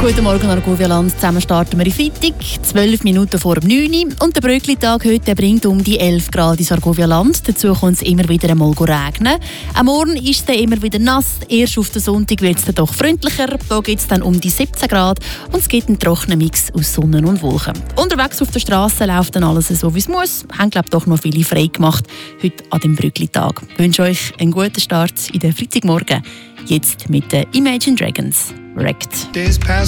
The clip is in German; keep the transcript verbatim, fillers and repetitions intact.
Guten Morgen, Argovia-Land. Zusammen starten wir in Freitag, zwölf Minuten vor dem neun Uhr. Und der Bröckli-Tag heute bringt um die elf Grad ins Argovia-Land. Dazu kommt es immer wieder einmal regnen. Am Morgen ist es dann immer wieder nass. Erst auf den Sonntag wird es dann doch freundlicher. Da gibt es dann um die siebzehn Grad. Und es gibt einen trockenen Mix aus Sonne und Wolken. Unterwegs auf der Straße läuft dann alles so, wie es muss. Haben, glaube ich, doch noch viele frei gemacht heute an dem Bröckli-Tag. Ich wünsche euch einen guten Start in den Freitagmorgen. Jetzt mit den Imagine Dragons. Wrecked.